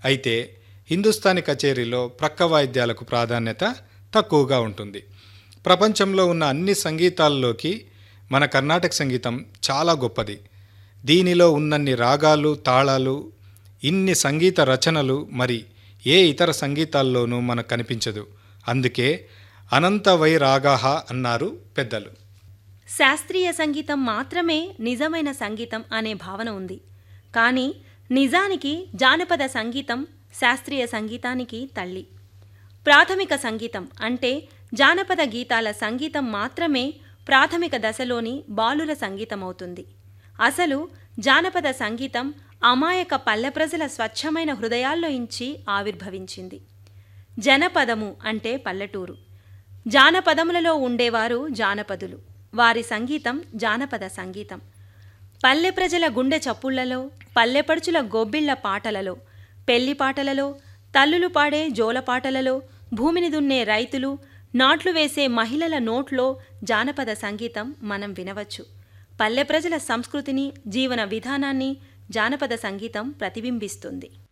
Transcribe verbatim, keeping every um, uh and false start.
అయితే హిందుస్థానీ కచేరీలో ప్రక్క వాయిద్యాలకు ప్రాధాన్యత తక్కువగా ఉంటుంది. ప్రపంచంలో ఉన్న అన్ని సంగీతాల్లోకి మన కర్ణాటక సంగీతం చాలా గొప్పది. దీనిలో ఉన్నన్ని రాగాలు, తాళాలు, ఇన్ని సంగీత రచనలు మరి ఏ ఇతర సంగీతాల్లోనూ మనకు కనిపించదు. అందుకే అనంత వై రాగాహ అన్నారు పెద్దలు. శాస్త్రీయ సంగీతం మాత్రమే నిజమైన సంగీతం అనే భావన ఉంది. కానీ నిజానికి జానపద సంగీతం శాస్త్రీయ సంగీతానికి తల్లి. ప్రాథమిక సంగీతం అంటే జానపద గీతాల సంగీతం మాత్రమే ప్రాథమిక దశలోని బాలుర సంగీతమవుతుంది. అసలు జానపద సంగీతం అమాయక పల్లె ప్రజల స్వచ్ఛమైన హృదయాల్లో ఇంచి ఆవిర్భవించింది. జనపదము అంటే పల్లెటూరు. జానపదములలో ఉండేవారు జానపదులు. వారి సంగీతం జానపద సంగీతం. పల్లె ప్రజల గుండె చప్పుళ్లలో, పల్లెపడుచుల గొబ్బిళ్ల పాటలలో, పెళ్లి పాటలలో, తల్లులు పాడే జోలపాటలలో, భూమిని దున్నే రైతులు, నాట్లు వేసే మహిళల నోట్లో జానపద సంగీతం మనం వినవచ్చు. పల్లె ప్రజల సంస్కృతిని, జీవన విధానాన్ని జానపద సంగీతం ప్రతిబింబిస్తుంది.